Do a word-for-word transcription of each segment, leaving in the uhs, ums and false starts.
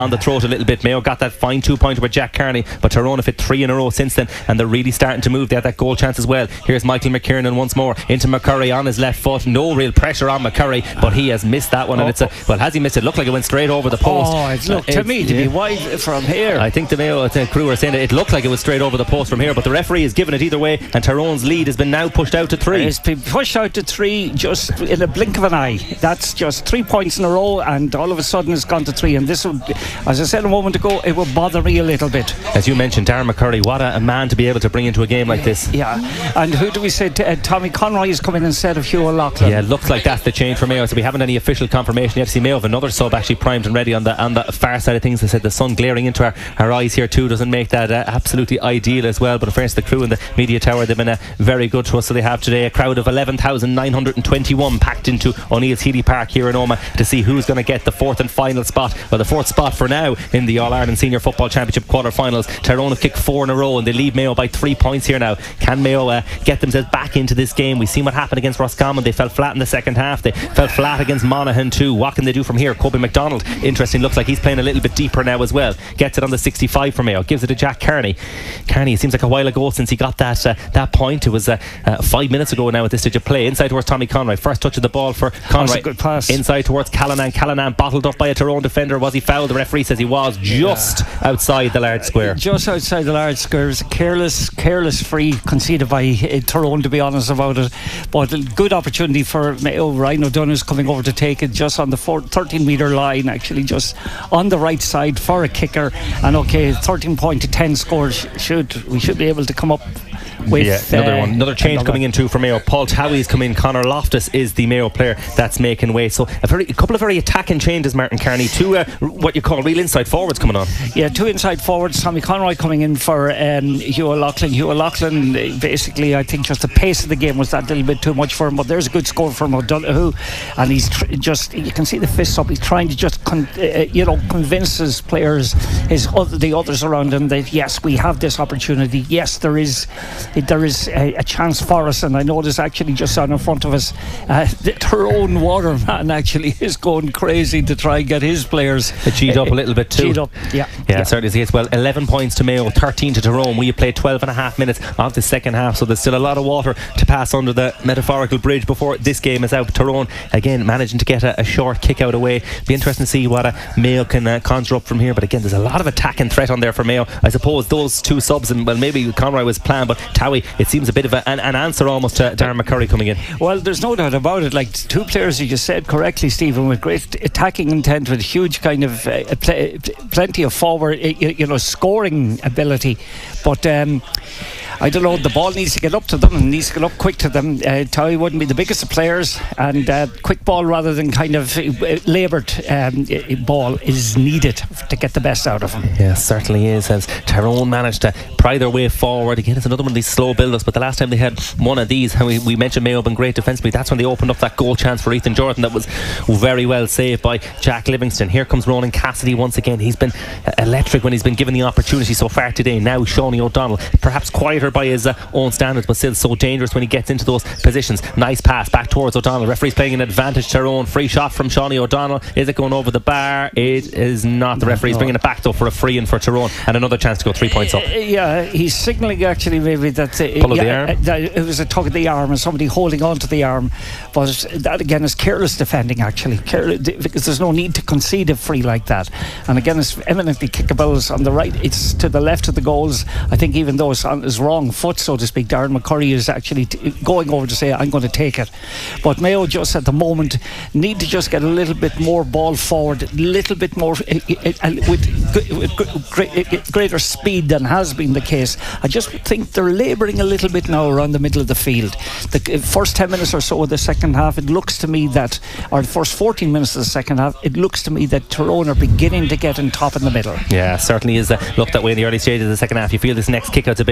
on the throat a little bit. Mayo got that fine two pointer with Jack Carney, but Tyrone have hit three in a row since then, and they're really starting to move. They had that goal chance as well. Here's Michael McKiernan once more into McCurry on his left foot. No real pressure on McCurry, but he has missed that one. And it's a, well, has he missed it? Looked like it went straight over the post. Oh, it looked uh, to me to yeah. be wide from here. I think the Mayo the crew are saying that it looked like it was straight over the post from here, but the referee has given it either way, and Tyrone's lead has been now pushed out to three. It's been pushed out to three just in a blink of an eye. That's just three points in a row, and all of a sudden it's gone to three. And this would, as I said a moment ago, it would bother me a little bit. As you mentioned, Darren McCurry, what a, a man to be able to bring into a game like this. Yeah, and who do we say? T- uh, Tommy Conroy is coming instead of Hugh O'Loughlin. Yeah, looks like that's the change for Mayo. So we haven't any official confirmation yet. See, Mayo have another sub actually primed and ready on the on the far side of things. I said the sun glaring into our, our eyes here too doesn't make that uh, absolutely ideal as well. But in fairness, the crew in the media tower, they've been uh, very good to us. So they have today a crowd of eleven thousand nine hundred twenty-one packed into O'Neill's Healy Park here in Omagh to see who's going to get the fourth and final spot, well, the fourth spot for now in the All-Ireland Senior Football Championship quarter-finals. Tyrone have kicked four in a row and they lead Mayo by three points here now. Can Mayo uh, get themselves back into this game? We've seen what happened against Roscommon. They fell flat in the second half. They fell flat against Monaghan too. What can they do from here? Kobe McDonald, interesting, looks like he's playing a little bit deeper now as well. Gets it on the sixty-five for Mayo, gives it to Jack Carney. Carney, it seems like a while ago since he got that uh, that point. It was uh, uh, five minutes ago now at this stage of play. Inside towards Tommy Conroy, first touch of the ball for Conroy. That's a good pass. Inside towards Callanan. Callanan bottled up by a Tyrone defender. Was he fouled? The referee says he was, just yeah. outside the large square. Just outside the large square. It was a careless, careless free conceded by uh, Tyrone, to be honest about it. But a good opportunity for Mayo. Ryan O'Donoghue's coming over to take it just on the four, thirteen metre line, actually just on the right side for a kicker. And okay, thirteen point to ten score. Should we should be able to come up with yeah, another uh, one, another change another. coming in too for Mayo. Paul Towie's come in. Connor Loftus is the Mayo player that's making way. So a very a couple of very attacking changes, Martin Carney. Two uh, what you call real inside forwards coming on. Yeah, two inside forwards. Tommy Conroy coming in for um, Hugh O'Loughlin. Hugh O'Loughlin, basically, I think just the pace of the game was that little bit too much for him. But there's a good score from O'Donoghue, and he's tr- just you can see the fists up. He's trying to just con- uh, you know convince his players, his other, the others around him that yes, we have this opportunity. Yes, there is. There is a, a chance for us, and I notice actually just down in front of us, uh, their own waterman actually is going crazy to try and get his players cheat uh, up a little bit too. Cheat up, yeah, yeah, yeah. certainly is the case. Well, eleven points to Mayo, thirteen to Tyrone. We have played twelve and a half minutes of the second half, so there's still a lot of water to pass under the metaphorical bridge before this game is out. Tyrone again managing to get a, a short kick out away. Be interesting to see what a Mayo can uh, conjure up from here. But again, there's a lot of attack and threat on there for Mayo. I suppose those two subs, and well, maybe Conroy was planned, but Towie, it seems a bit of a, an, an answer almost to Darren McCurry coming in. Well, there's no doubt about it. Like two players, you just said correctly, Stephen, with great attacking intent, with huge kind of uh, pl- plenty of forward, you, you know, scoring ability. But um, I don't know, the ball needs to get up to them and needs to get up quick to them. Uh, Towie wouldn't be the biggest of players, and uh, quick ball rather than kind of uh, laboured um, ball is needed to get the best out of him. Yeah, certainly is. As Tyrone managed to pry their way forward again, it's another one of these slow build-ups. But the last time they had one of these, we, we mentioned Mayo been great defensively. That's when they opened up that goal chance for Ethan Jordan that was very well saved by Jack Livingston. Here comes Ronan Cassidy once again. He's been uh, electric when he's been given the opportunity so far today. Now Shawnee O'Donnell, perhaps quieter by his uh, own standards, but still so dangerous when he gets into those positions. Nice pass back towards O'Donnell. Referee's playing an advantage to Tyrone. Free shot from Shawnee O'Donnell. Is it going over the bar? It is not. The referee's bringing it back though for a free in for Tyrone, and another chance to go three points up. Uh, yeah, he's signalling actually maybe that, uh, Pull of yeah, the arm. Uh, that it was a tug of the arm and somebody holding on to the arm. But that again is careless defending actually, careless, because there's no need to concede a free like that. And again, it's eminently kickable. It's on the right, it's to the left of the goals. I think even though it's on his wrong foot, so to speak, Darren McCurry is actually t- going over to say I'm going to take it. But Mayo just at the moment need to just get a little bit more ball forward, a little bit more uh, uh, with, with great, greater speed than has been the case. I just think they're labouring a little bit now around the middle of the field. The first ten minutes or so of the second half, it looks to me that, or the first fourteen minutes of the second half, it looks to me that Tyrone are beginning to get in top in the middle. Yeah, certainly is. Uh, looked that way in the early stages of the second half. You feel this next kick out's a big one, and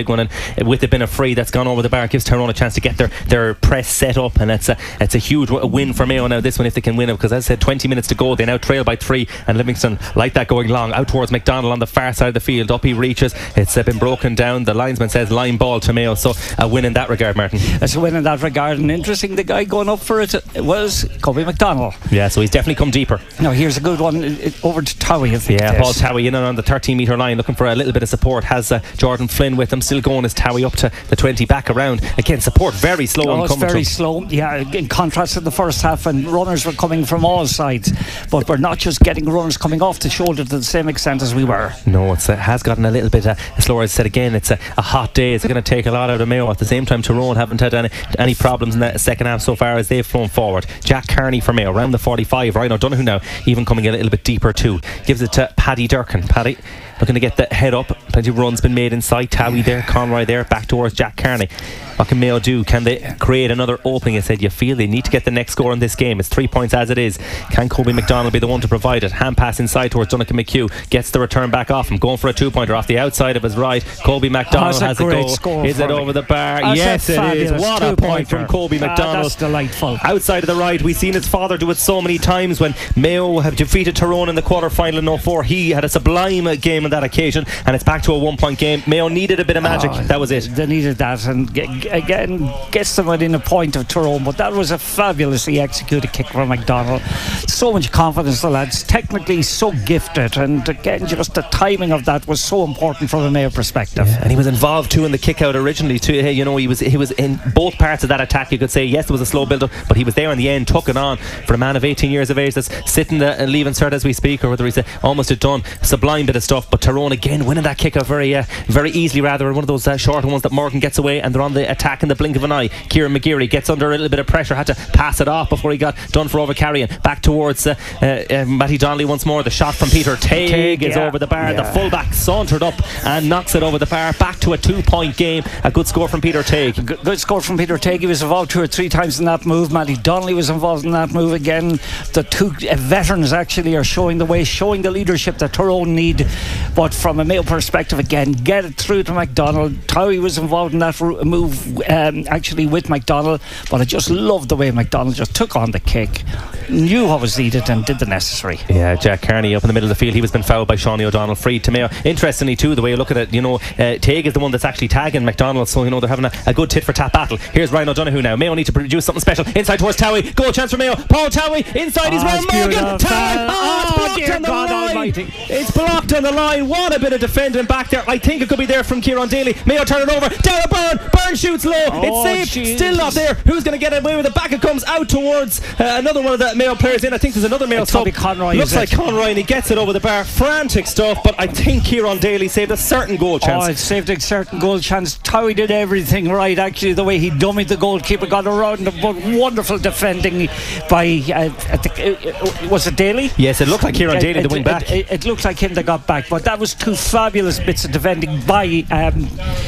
with it being a free that's gone over the bar, gives Tyrone a chance to get their, their press set up, and it's a, it's a huge w- win for Mayo now, this one, if they can win it, because as I said, twenty minutes to go, they now trail by three, and Livingston like that going long out towards McDonald on the far side of the field. Up he reaches, it's uh, been broken down, the linesman says line ball to Mayo, so a win in that regard, Martin. It's a win in that regard, and interesting, the guy going up for it was Kobe McDonald. Yeah, so he's definitely come deeper. Now here's a good one, it, it, over to Towie, I think. Yeah, Paul Towie in and on the thirteen metre line, looking for a little bit of support, has uh, Jordan Flynn with him, still going as Towie up to the twenty, back around again, support very slow. Oh, and it's coming very from. slow, yeah, in contrast to the first half, and runners were coming from all sides, but we're not just getting runners coming off the shoulder to the same extent as we were. No, it uh, has gotten a little bit uh, slower. As I said again, it's a, a hot day, it's going to take a lot out of Mayo. At the same time, Tyrone haven't had any, any problems in the second half so far as they've flown forward. Jack Kearney for Mayo around the forty-five. Ryan O'Donoghue now even coming a little bit deeper too, gives it to Paddy Durkin. Paddy looking to get the head up, plenty of runs been made inside. Towie there, Conroy there, back towards Jack Kearney. What can Mayo do? Can they create another opening? I said you feel they need to get the next score in this game. It's three points as it is. Can Kobe McDonald be the one to provide it? Hand pass inside towards Duncan McHugh, gets the return back off him, going for a two pointer off the outside of his right. Kobe McDonald oh, has a, a goal. Is it over the bar? That's yes, it is. What a point from Kobe McDonald. Ah, that's delightful. Outside of the right, we've seen his father do it so many times when Mayo have defeated Tyrone in the quarter final in oh four. He had a sublime game on that occasion, and it's back to a one point game. Mayo needed a bit of magic. Oh, that was it. They needed that, and g- again gets them within a point of Tyrone, but that was a fabulously executed kick from McDonald. So much confidence, the lads, technically so gifted, and again just the timing of that was so important from a Mayo perspective. Yeah, and he was involved too in the kick out originally too. Hey, you know, he was he was in both parts of that attack. You could say yes, there was a slow build up, but he was there in the end, took it on for a man of eighteen years of age that's sitting the, and leaving cert as we speak, or whether he's uh, almost a done. Sublime bit of stuff. But Tyrone again winning that kick out very uh, very easily, rather, one of those uh, shorter ones that Morgan gets away, and they're on the attack in the blink of an eye. Kieran McGeary gets under a little bit of pressure, had to pass it off before he got done for over carrying. Back towards uh, uh, uh, Matty Donnelly once more. The shot from Peter Tague, Tague is yeah. over the bar. Yeah. The fullback sauntered up and knocks it over the bar. Back to a two point game. A good score from Peter Tague. Good, good score from Peter Tague. He was involved two or three times in that move. Matty Donnelly was involved in that move again. The two uh, veterans actually are showing the way, showing the leadership that Tyrone need. But from a Mayo perspective, again, get it through to McDonald. Towie was involved in that r- move um, actually with McDonald, but I just loved the way McDonald just took on the kick, knew what was needed and did the necessary. Yeah, Jack Kearney up in the middle of the field, he was been fouled by Shawnee O'Donnell, freed to Mayo. Interestingly too, the way you look at it, you know, uh, Tague is the one that's actually tagging McDonald, so you know they're having a, a good tit for tat battle. Here's Ryan O'Donoghue now. Mayo need to produce something special inside towards Towie. Goal chance for Mayo. Paul Towie inside, he's oh, round Morgan. Towie, oh, it's oh, blocked on the God line. Almighty. It's blocked on the line. What a bit of defending back there. I think it could be there from Kieran Daly. Mayo turn it over. Dara Byrne. Byrne shoots low. Oh, it's saved. geez. Still not there. Who's going to get away with it? Back it comes out towards uh, another one of the Mayo players in. I think there's another Mayo sub. Conroy. Looks like Conroy, and he gets it over the bar. Frantic stuff, but I think Kieran Daly saved a certain goal chance. Oh, it saved a certain goal chance. Towie did everything right, actually, the way he dummied the goalkeeper, got around him, but wonderful defending by uh, I think, uh, was it Daly? Yes, it looked like Kieran it, Daly it, to win it, back. It, it, it looked like him that got back, but that was two fabulous bits of defending by um,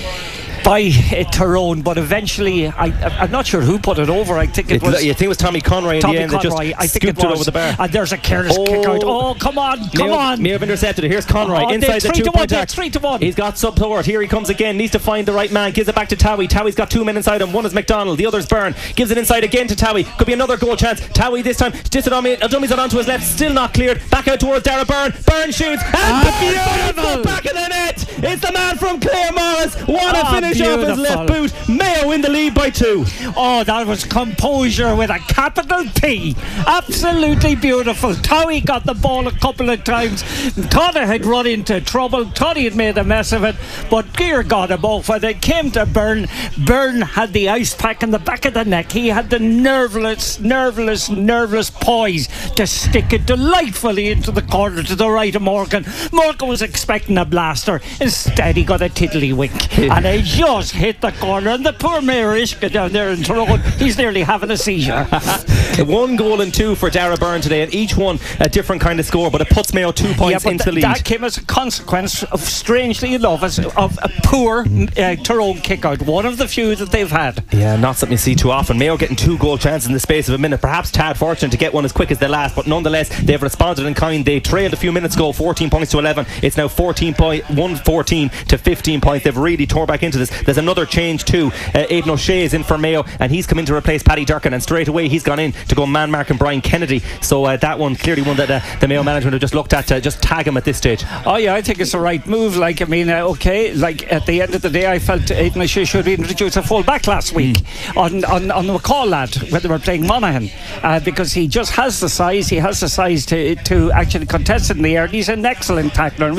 by uh, Tyrone, but eventually I, I'm not sure who put it over. I think it, it was you think it was Tommy Conroy in Tommy the end Conroy. that just I think scooped it, it over the bar. And there's a careless oh. kick out. Oh, come on, come Mayo, on. Mayo have intercepted it. Here's Conroy oh, inside the three two to point one, arc. three to one. He's got support. Here he comes again. Needs to find the right man. Gives it back to Towie. Towie's got two men inside him. One is McDonald. The other's Byrne. Gives it inside again to Towie. Could be another goal chance. Towie this time. Just it on me. Dummies it onto his left. Still not cleared. Back out towards Dara Byrne. Byrne shoots. And ah, Byrne back in the net. It's the man from Clare Morris. What a oh, finish beautiful. off his left boot. Mayo in the lead by two. Oh, that was composure with a capital P. Absolutely beautiful. Towie got the ball a couple of times. Thought he had run into trouble. Thought he had made a mess of it. But Gear got him off. When they came to Byrne, Byrne had the ice pack in the back of the neck. He had the nerveless, nerveless, nerveless poise to stick it delightfully into the corner to the right of Morgan. Morgan was expecting a blaster. Instead, he got a tiddlywink. And he just hit the corner. And the poor Mayor Ishka down there in Tyrone, he's nearly having a seizure. One goal and two for Dara Byrne today, and each one a different kind of score, but it puts Mayo two points yeah, into th- the lead. That came as a consequence of, strangely enough, as, of a poor uh, Tyrone kick out, one of the few that they've had. Yeah, not something you see too often. Mayo getting two goal chances in the space of a minute. Perhaps Tad fortunate to get one as quick as the last, but nonetheless they've responded in kind. They trailed a few minutes ago, fourteen points to eleven. It's now fourteen point one fourteen fourteen to fifteen points. They've really tore back into this. There's another change too. Uh, Aidan O'Shea is in for Mayo, and he's come in to replace Paddy Durkin, and straight away he's gone in to go man marking Brian Kennedy. So uh, that one clearly one that uh, the Mayo management have just looked at to just tag him at this stage. Oh yeah, I think it's the right move. Like I mean, uh, okay, like at the end of the day, I felt Aidan O'Shea should be introduced a full back last week mm. on, on on the McCall lad when they were playing Monaghan, uh, because he just has the size. He has the size to to actually contest in the air. He's an excellent tackler.